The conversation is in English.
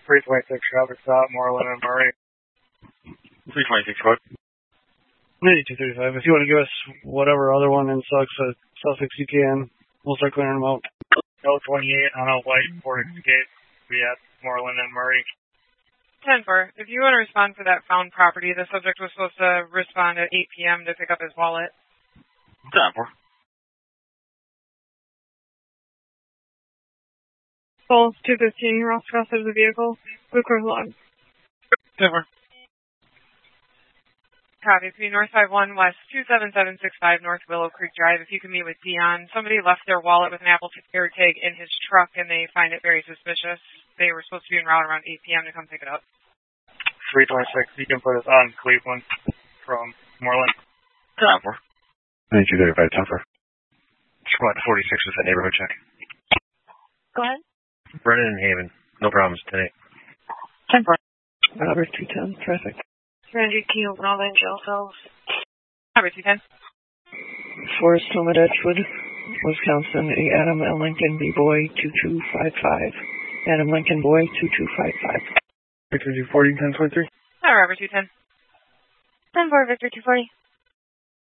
326 traffic stop, Moreland and Murray. 326 what? 8235. If you want to give us whatever other one in Sussex you can, we'll start clearing them out. 028 on a white Ford Escape. We at Moreland and Murray. 10-4. If you want to respond for that found property, the subject was supposed to respond at 8 p.m. to pick up his wallet. 10-4. Falls 215, Ross crossed of the vehicle. Blue Cross log. 10-4. Copy. P North 51 West 27765 North Willow Creek Drive. If you can meet with Dion. Somebody left their wallet with an Apple AirTag in his truck, and they find it very suspicious. They were supposed to be en route around 8 p.m. to come pick it up. 326. You can put us on Cleveland from Moreland. 10-4. 9235, 10-4. Squad 46 with a neighborhood check. Go ahead. Brennan and Haven. No problems today. 10-4. Robert 210, traffic. Randy Keel, Northern Jail Cells. Robert 210. Forest Home at Edgewood, Wisconsin. Adam L. Lincoln, B-Boy 2255. Adam Lincoln, Boy 2255. Victor 240, 1023. Hi, Robert 210. 10-4, Victor 240.